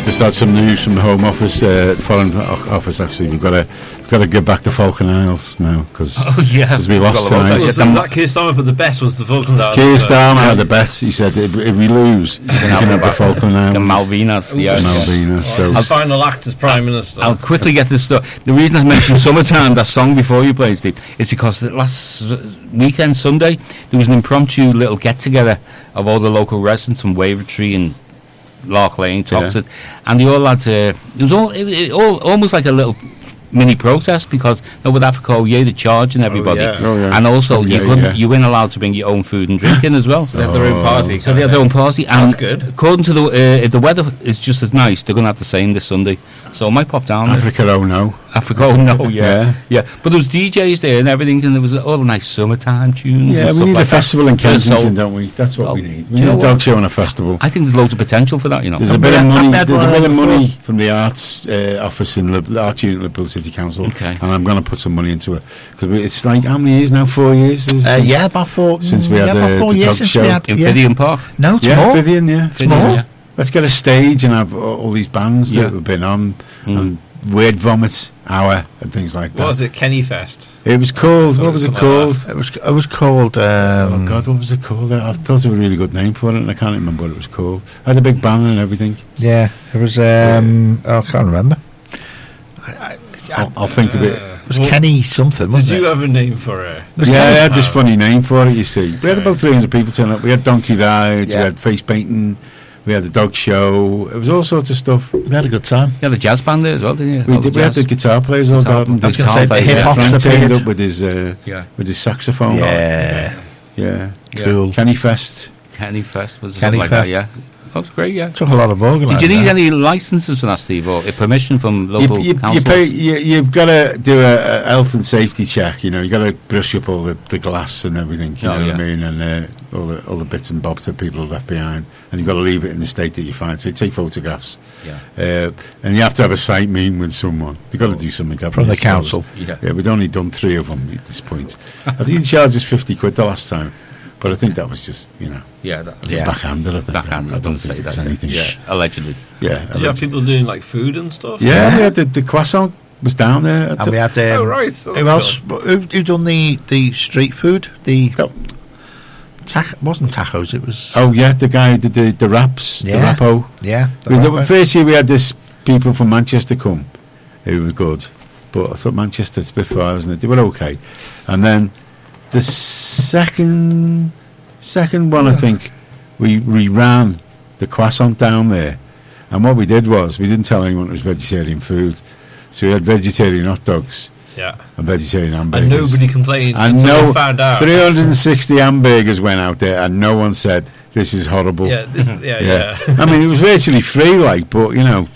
Just had some news from the Home Office, Foreign Office. Actually, we've got to get back to Falkland Isles now because we lost tonight. That Keir Starmer put the bet was the Falkland Isles. Keir Starmer had the bet. He said if we lose, you can have the Falkland Isles. The Malvinas. Yes. Malvinas. So his final act as Prime Minister. I'll quickly get this stuff. The reason I mentioned Summertime, that song before you played, Steve, is because last weekend, Sunday, there was an impromptu little get-together of all the local residents from Wavertree and Lark Lane, Toxteth, and they all had it was all almost like a little mini protest because with Africa they're charging everybody, and also you weren't allowed to bring your own food and drink in as well. So they have their own party. So they have their own party, and that's good. According to if the weather is just as nice, they're going to have the same this Sunday. So I might pop down. Africa, yeah. But there was DJs there and everything, and there was all the nice summertime tunes. Yeah, we need a festival in Kensington, don't we? That's what we need. We need a dog show and a festival. I think there's loads of potential for that. There's a bit of money. There's a bit of money from the arts office in the Arts Unit, Liverpool City Council, and I'm going to put some money into it because it's like how many years now? 4 years? About 4 since we had the dog show in Fidian Park. No, it's more. Fidian, it's more. Yeah. Let's get a stage and have all these bands that have been on and Weird Vomit Hour and things like that. What was it? Kenny Fest. It was called. What was it called? It was called. Oh God, what was it called? I thought it was a really good name for it, and I can't remember what it was called. I had a big banner and everything. Yeah, it was. I can't remember. I'll think of it. It was Kenny something. Did you have a name for it? I had this funny name for it. You see, we had about 300 people turn up. We had donkey rides. We had face painting. We had the dog show. It was all sorts of stuff. We had a good time. You had the jazz band there as well, didn't you? We had the guitar players all got up. I was going to say the hip hop turned up with his saxophone. Yeah. Cool. Kenny Fest was something like that. Yeah. That was great, yeah. Took a lot of organising. Did you need any licences for that, Steve, or permission from local councils? You've got to do a health and safety check. You've got to brush up all the glass and everything. You know what I mean, and all the bits and bobs that people have left behind, and you've got to leave it in the state that you find. So you take photographs. Yeah. And you have to have a site meeting with someone. You've got to do something from the council. Yeah, we'd only done 3 of them at this point. I think he charged us £50 the last time. But I think that was just, backhanded. I think. Backhanded. I don't say that. Anything. Yeah, allegedly. Yeah. Did you have people doing like food and stuff? Yeah, we had the croissant was down there. And we had. Right. Who else? Who done the street food? Wasn't tacos. It was. Oh yeah, the guy who did the wraps. The Rappo. Yeah. First year we had this people from Manchester come, who were good, but I thought Manchester's a bit far, isn't it? They were okay, and then. The second one, I think, we ran the croissant down there, and what we did was we didn't tell anyone it was vegetarian food, so we had vegetarian hot dogs, and vegetarian hamburgers, and nobody complained. And we found out 360 hamburgers went out there, and no one said this is horrible. Yeah. I mean, it was virtually free, but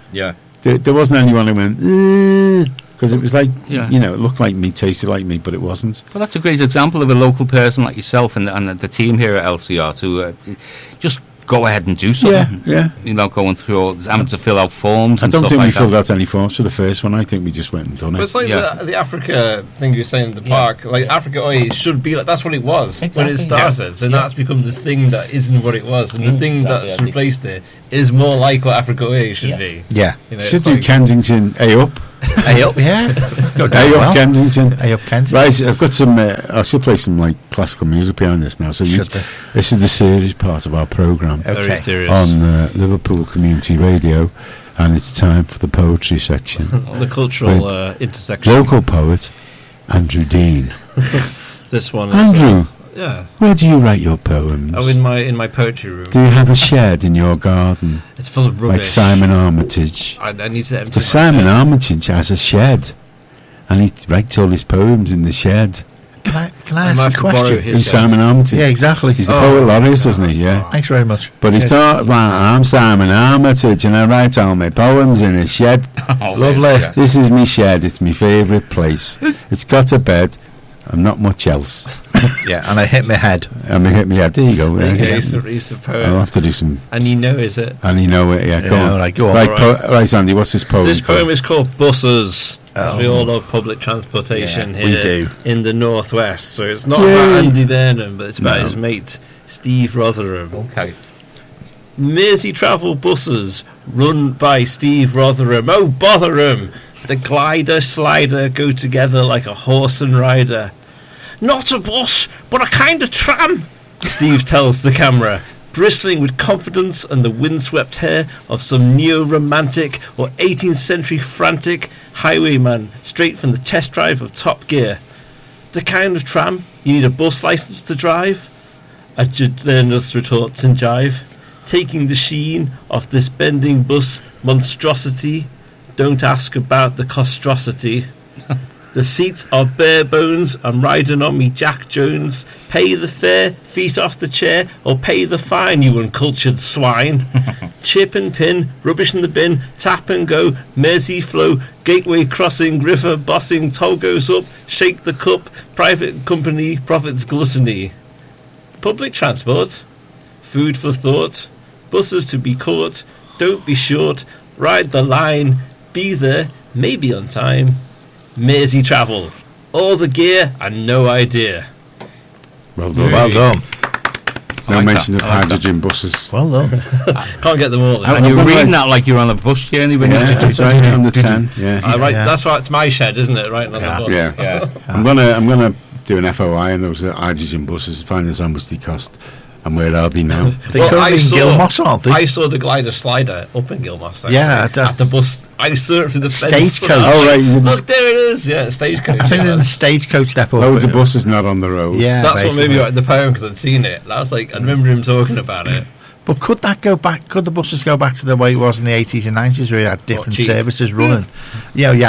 there wasn't anyone who went. Because it was like, it looked like meat, tasted like meat, but it wasn't. Well, that's a great example of a local person like yourself and the team here at LCR to just go ahead and do something. Yeah. Going through having to fill out forms. I don't think we filled out any forms for the first one. I think we just went and done it. But it's like the Africa thing you were saying in the park. Like Africa Oil should be like that's what it was when it started. So now it's become this thing that isn't what it was, and the thing that's replaced it is more like what Africa Oil should be. Yeah, should do Kensington A up. A up, yeah. Kensington. A up Kensington. Right, I've got some. I should play some classical music behind this now. So this is the serious part of our programme on Liverpool Community Radio, and it's time for the poetry section. The cultural intersection. Local poet Andrew Dean. This one, Andrew. Yeah. Where do you write your poems? Oh, in my poetry room. Do you have a shed in your garden? It's full of rubbish. Like Simon Armitage. I need to empty. Because Simon Armitage has a shed, and he writes all his poems in the shed. Can I ask a question? Who's Simon Armitage? Yeah, exactly. He's the poet laureate, isn't he? Yeah. Thanks very much. But he's talking about, I'm Simon Armitage, and I write all my poems in a shed. Lovely. Yeah. This is my shed. It's my favourite place. It's got a bed and not much else. Yeah, and I hit my head. There you go. He's a poet. I'll have to do some. And you know, is it? And you know it, yeah. Go on. Right, go on. Right, Andy, what's this poem? This poem is called Buses. We all love public transportation here we do. In the northwest. So it's not about Andy Burnham, but it's about his mate Steve Rotherham. Okay. Mersey travel buses run by Steve Rotherham. Oh, bother 'em! The glider slider go together like a horse and rider. Not a bus, but a kind of tram, Steve tells the camera, bristling with confidence and the windswept hair of some neo-romantic or 18th century frantic highwayman straight from the test drive of Top Gear. The kind of tram you need a bus licence to drive? Adjournus retorts in jive, taking the sheen off this bending bus monstrosity. Don't ask about the costrosity. The seats are bare bones. I'm riding on me Jack Jones. Pay the fare, feet off the chair, or pay the fine, you uncultured swine. Chip and pin, rubbish in the bin, tap and go, Mersey flow, gateway crossing, river bossing, toll goes up, shake the cup, private company, profits gluttony. Public transport, food for thought, buses to be caught, don't be short, ride the line, be there, maybe on time. Mersey travel, all the gear and no idea. Well done. Well done. No like mention that. of I like hydrogen buses. Well done. Can't get them all. And I'm you're gonna reading like- that like you're on a bus journey when Yeah, you that's right, on the 10. Yeah. Right, Yeah. that's right. It's my shed, isn't it? Right on the bus. Yeah. Yeah. I'm gonna do an FOI on those hydrogen buses, find out how much they cost and where are they now. They're currently in Gilmoss, aren't they? I saw the glider slider up in Gilmoss. Actually, Yeah, at the bus. I saw it through the fence. Stagecoach. Oh, right, you Look, there it is. Yeah, stagecoach. I think yeah. they're in the stagecoach depot. Loads of buses not on the road. Yeah, That's what made me basically. write the poem, because I'd seen it. That was like, I remember him talking about it. But could that go back? Could the buses go back to the way it was in the 80s and 90s, where you had different cheap? services running? You know, you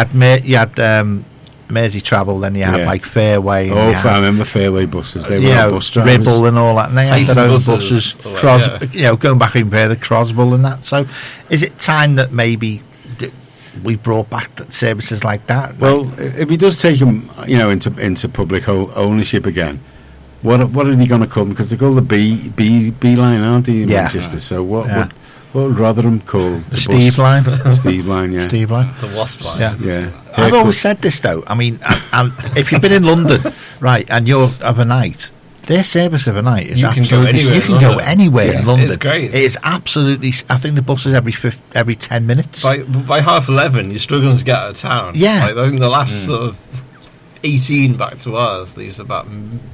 had Mersey Travel, then you had Yeah. like Fairway. And Oh, you I had, remember Fairway buses. They you were know, bus drivers. Ribble and all that, and they had Hayden their own buses, buses. all that, Cros, yeah. you know, going back in there, the Croswell and that. So, is it time that maybe we brought back services like that? Well, if he does take them, you know, into public ownership again, what are they going to call them? Because they're called the B line, aren't they, in Yeah. Manchester? So what Yeah. would Rotherham call the Steve bus? line, Steve line, yeah. Steve line. The wasp line. Yeah. Yeah. I've always said this though. I mean, and if you've been in London, right, and you're overnight, their service overnight is You can go absolutely. anywhere You in can go London. anywhere Yeah. in London. It's great. It is absolutely. I think the bus is every 10 minutes. By 11:30, you're struggling to get out of town. Yeah. Like, I think the last sort of 18 back to ours, there's about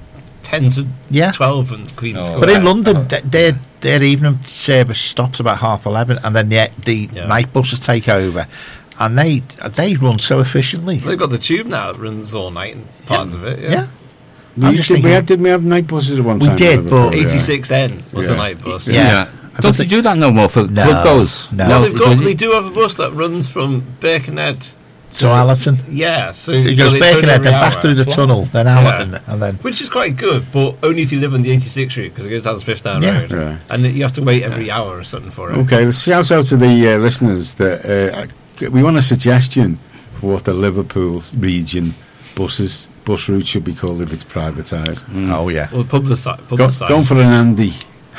10 to Yeah. 12 and Queen's Oh. Square. But in London, their evening service stops about 11:30, and then the Yeah. night buses take over, and they run so efficiently. They've got the tube now that runs all night and parts of it. Yeah, We, I'm just did, we thinking- had, did we have night buses at one We time? did, in Liverpool? but- Yeah. 86N was Yeah. a night bus. Yeah. Don't they do that no more for No. club goers? No. Well, because they do have a bus that runs from Birkenhead So Allerton, Yeah, so it goes it's only Birkenhead, every then back hour. through the tunnel, then Allerton, Yeah. and then Which is quite good, but only if you live on the 86th route, because it goes down Smith's Down Yeah. Road. Yeah. And you have to wait every hour or something for it. Okay, let's shout out to the listeners that we want a suggestion for what the Liverpool region bus route should be called if it's privatised. oh yeah, Well, publicised. Going for an Andy,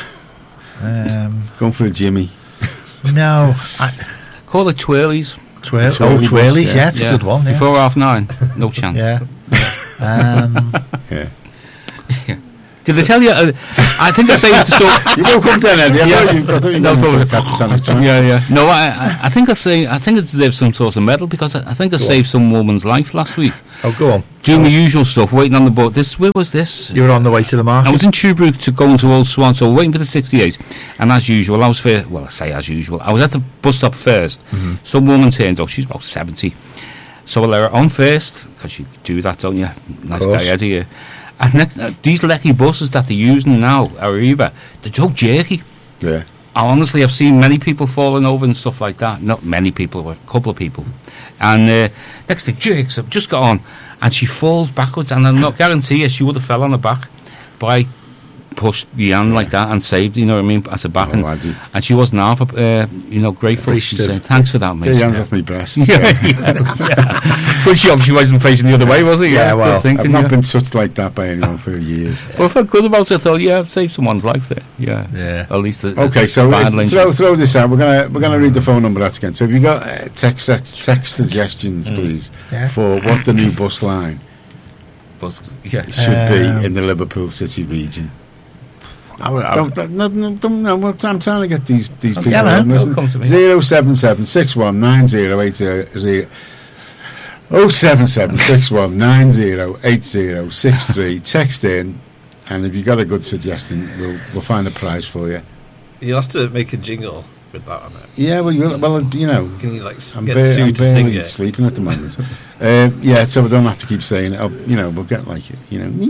um, going for a Jimmy. no, Call it twirlies. Twirly bus, Twirlies, yeah. it's a good one. Yeah. Before 9:30, no chance. Yeah. Yeah. Did they tell you? I think I saved so. You don't come down, Andy. I Yeah. thought you No, were but- going to Catatonic Joints. Yeah. No, I think I think it deserves some sort of medal because I think I saved some woman's life last week. Oh, go on. Doing the usual stuff, waiting on the boat. Where was this? You were on the way to the I market. was in Tubruk to go into Old Swan, so waiting for the 68. And as usual, I was first. Well, I say as usual. I was at the bus stop first. Some woman turned up. She's about 70. So I let her on first, because you do that, don't you? Nice course. guy out of you. And next, these lecky buses that they're using now, Arriva, they're so jerky. Yeah. Honestly, I've seen many people falling over and stuff like that. Not many people, but a couple of people. And next thing, jerks, I've just got on, and she falls backwards, and I'm not guarantee you she would have fell on her back, but I pushed the hand like that and saved, you know what I mean, as a back. Oh, laddie. And she wasn't half, grateful. She Appreciative. said, thanks for that, Get your mate. hands off my breast. Good job, she wasn't facing the other way, was it? Yeah, good well, I've thinking, not yeah. been touched like that by anyone for years. Well, I felt good about it. I thought, yeah, I've saved someone's life there. Yeah. Yeah. At least Okay, so throw this out. We're gonna read the phone number out again. So if you got text suggestions, please, Yeah. for what the new bus line Yeah. should be in the Liverpool City region. No, well, I'm trying to get these people. Yeah, no, listen. 077 6190 077 6190 8063. Text in, and if you got a good suggestion, we'll find a prize for you. You'll have to make a jingle with that on it. Yeah, well, you know, Can you like I'm get Sue to sing barely it? sleeping at the moment. Yeah, so we don't have to keep saying it. You know, we'll get like, you know,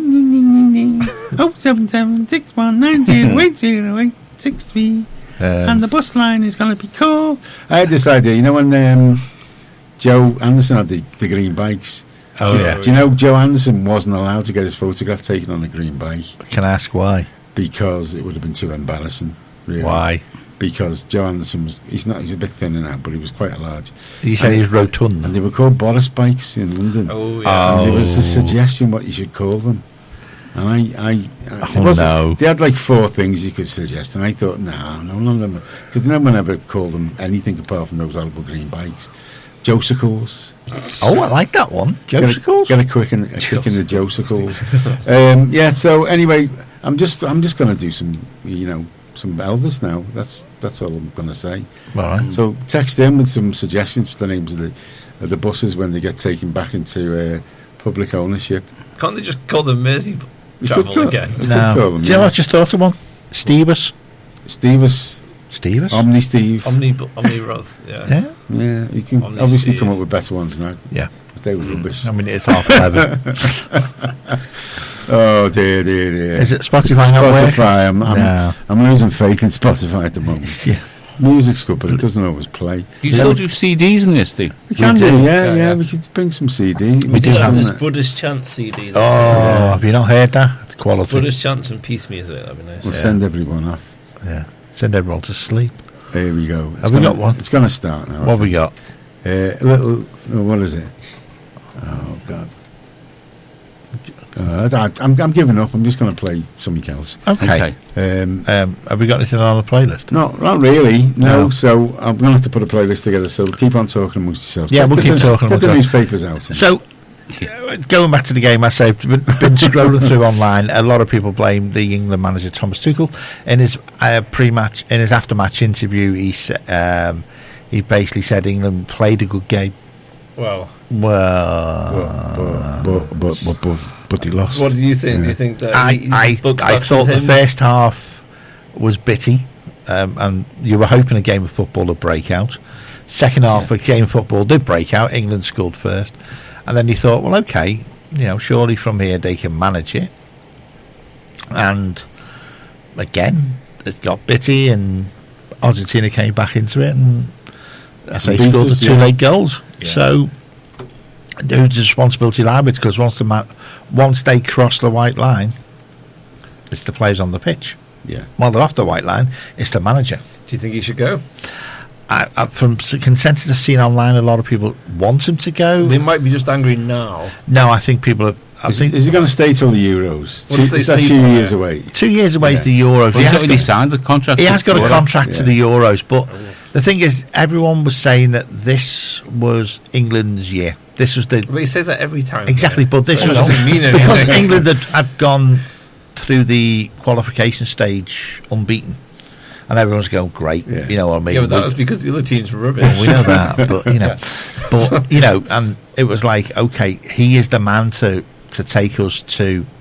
077 6190 8063. And the bus line is going to be called. I had this idea, you know, when Joe Anderson had the green bikes. Oh, do, yeah. Do you know Joe Anderson wasn't allowed to get his photograph taken on a green bike? Can I ask why? Because it would have been too embarrassing. Really. Why? Because Joe Anderson he's a bit thinner now, but he was quite large. You said he was rotund. And they were called Boris bikes in London. Oh, yeah. And there was a suggestion what you should call them. And no. They had like 4 things you could suggest, and I thought, none of them, because no one ever called them anything apart from those horrible green bikes. Josicles. Oh, I like that one. Josicles. Get a kick in the Josicles. Yeah. So anyway, I'm just going to do some, you know, some Elvis now. That's all I'm going to say. All right. So text in with some suggestions for the names of the buses when they get taken back into public ownership. Can't they just call them Mersey Travel again? No. Call them, Do you know what I just thought of one? Stevus. Omni Steve. Omni Roth. Yeah. Yeah, you can Omni obviously Steve. come up with better ones now. Yeah. But they were rubbish. I mean, it's 11:30. Oh dear. Is it Spotify not working? Spotify. No. I'm losing faith in Spotify at the moment. Yeah. Music's good, but it doesn't always play. You still do CDs in this, Steve? We can do, do, yeah. We could bring some CD. We do have this that. Buddhist Chants CD. Oh, have you not heard that? It's quality. Buddhist Chants and peace music. That'd be nice. We'll send everyone off. Yeah. Send everyone to sleep. There we go. Have we got one? It's going to start now. What have we got? A little. What is it? Oh God. I'm giving up. I'm just going to play something else. Okay. Have we got anything on the playlist? No, not really. No. So I'm going to have to put a playlist together. So keep on talking amongst yourselves. Yeah, we'll keep talking. Get the newspapers out. So, going back to the game, I say, been scrolling through online. A lot of people blame the England manager Thomas Tuchel. In his after-match interview, he basically said England played a good game. Well, but he lost. what do you think? Yeah. Do you think that I thought the first half was bitty, and you were hoping a game of football would break out. Second half, a game of football did break out. England scored first, and then you thought, well, okay, you know, surely from here they can manage it. And again, it got bitty, and Argentina came back into it, and as they scored the 2 late goals. Yeah. So, who's the responsibility lie with? Because once they cross the white line, it's the players on the pitch. Yeah. While they're off the white line, it's the manager. Do you think he should go? From consensus I've seen online, a lot of people want him to go. They might be just angry now. No, I think people are. Is he going to stay till the Euros? What if they Is that sleep 2 on years it? away? 2 years away is Yeah. the Euros. Well, he's already signed the contract. He has got a contract to Yeah. the Euros, but the thing is, everyone was saying that this was England's year. This was the But you say that every time. exactly, but this It was doesn't mean because anything. England had gone through the qualification stage unbeaten, and everyone's going great. Yeah. You know what I mean? Yeah, but that was because the other team's rubbish. We know that, but you know, and it was like, okay, he is the man to take us to